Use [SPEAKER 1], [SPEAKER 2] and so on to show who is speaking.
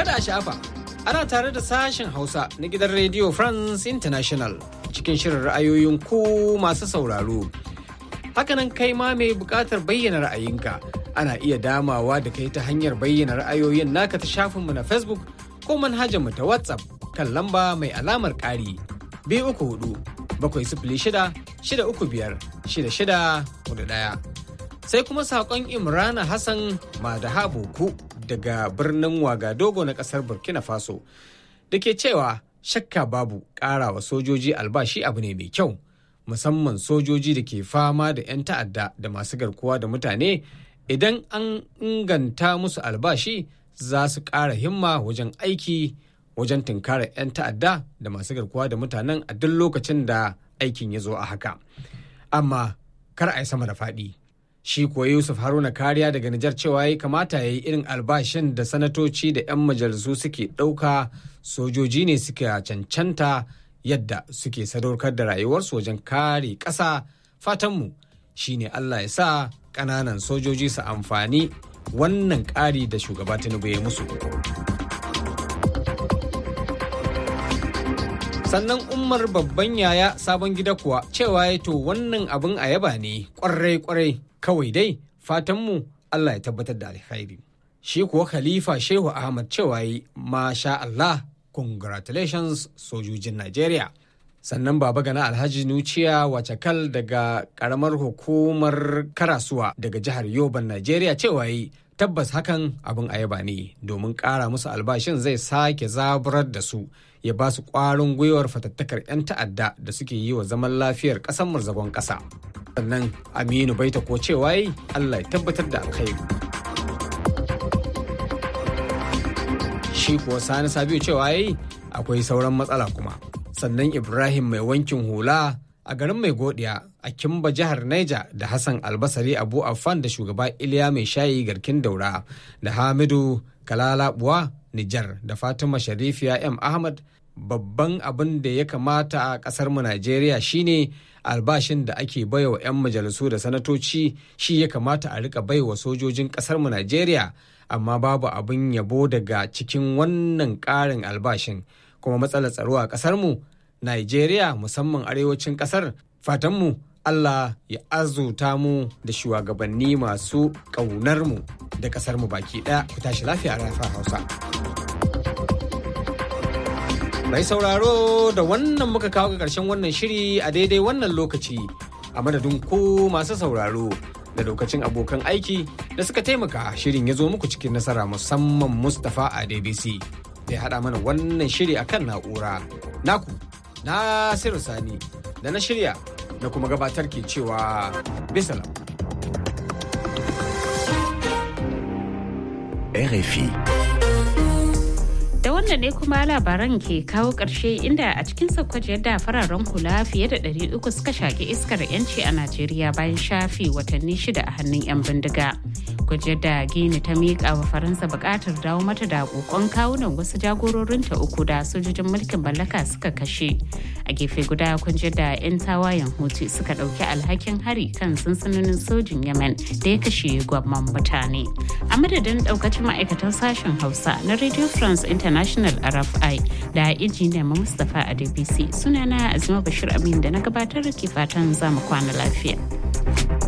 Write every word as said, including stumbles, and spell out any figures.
[SPEAKER 1] Kada a shafa, ana tare da sashen Hausa na gidan Radio France International cikin shirin ra'ayoyin ku masu sauraro. Hakanan kai ma mai buƙatar bayyana ra'ayinka ana iya damawa da kai ta hanyar bayyana ra'ayoyin naka ta shafinmu na Facebook ko manhajarmu ta WhatsApp kan lamba mai alamar ƙari biyu uku hudu bakwai sifili shida shida uku biyar shida shida hudu ɗaya. Sai kuma saƙon Imrana Hassan Madaha Boku daga birnin Wagadogo na ƙasar Burkina Faso da ke cewa shakka babu ƙarawa sojoji albashi abu ne mai kyau, musamman sojoji da ke fama da 'yan ta'adda da masu garkuwa da mutane. Idan an inganta musu albashi za su ƙara himma wajen aiki wajen tunkarar 'yan ta'adda da masu garkuwa da mutanen a duk lokacin da aikin ya zo a haka. Amma kar a yi sama da faɗi. Shi kuwa Yusuf Haruna Kariya daga Nijar cewa ya kamata ya yi irin albashin da sanatoci da 'yan majalisu suke ɗauka, sojoji ne suke cancanta yadda suke sadaukar da rayuwarsu wajen kare ƙasa. Fatanmu shi ne Allah ya sa ƙananan sojoji su amfani wannan ƙari da shugaba Tinubu ya musu. Sannan Umar babban yaya sabon gida kuwa cewa ya to wannan abin a yaba ne kwarai-kwarai, kawai dai fatanmu Allah ya tabbatar da alkhairi. Shi kuwa Khalifa Shehu Ahmad cewa yi masha Allah, congratulations sojojin Najeriya. Sannan Baba Gana Alhaji Nuciya Wacakal daga karamar hukumar Karasuwa daga jihar Yoban Najeriya cewa yi tabbas hakan abin a yaba ne, domin ƙara musu albashin zai sake zaburar da su, ya ba su ƙwarin gwiwar fatattakar 'yan ta'adda da suke yi wa zaman lafiyar ƙasar murzagon ƙasa. Sannan Aminu Baita ko cewa yi Allah ya tabbatar da alkhairi. Shi kuwa Sani Sabiu cewa yi akwai sauran matsala kuma. Sannan Ibrahim mai wankin hula a garin Mai Godiya a Kimba jihar Niger da Hassan Albasari Abu Affan da shugaba Iliya Mai Shayi Garkin Daura da Hamidu Kalalabuwa Nijar da Fatima Sharifiya M Ahmad. Babban abin da ya kamata a ƙasar mu Najeriya shine albashin da ake baiwa 'yan majalisu da sanatoci shi ya kamata a rika baiwa sojojin ƙasar mu Najeriya, amma babu abin yabo daga cikin wannan ƙarin albashin. Kuma matsalar tsaro a ƙasar mu Najeriya musamman arewacin ƙasar, fatanmu Allah ya azurta mu da shugabanni masu ƙaunar mu da ƙasar mu baki ɗaya. Ku tashi lafiya a Rafa Hausa. Mai sauraro da wannan muka kawo ga ƙarshen wannan shiri a daidai wannan lokaci, a madadin ku masu sauraro da lokacin abokan aiki da suka taimaka shirin ya zo muku cikin nasara, musamman Mustapha a D B C da ya haɗa mana wannan shiri akan na'ura. Naku Nasiru Sani da na shirya da kuma gabatar ke cewa bisalam.
[SPEAKER 2] R F I.
[SPEAKER 3] Da wannan ne kuma labaran ke kawo ƙarshe, inda a cikin saukwaji yadda fararen hula fiye da ɗari uku suka shaƙi iskar 'yanci a Najeriya bayan shafe watanni shida a hannun 'yan bindiga. Kwaji yadda Gini ta miƙa wa Faransa buƙatar dawo mata da ƙoƙon kawunan wasu jagororinta uku da sojojin mulkin mallaka suka kashe. A gefe guda kun ji da 'yan tawayen Houthi suka ɗauki alhakin hari kan sansanonin sojin Yemen da ya kashe gwamman mutane. A madadin ɗaukacin ma'aikatan sashen Hausa na Radio France International R F I da injiniya Mustapha a D B C, sunana Azima Bashir Amin da na gabatar ke fatan zamu kwana lafiya.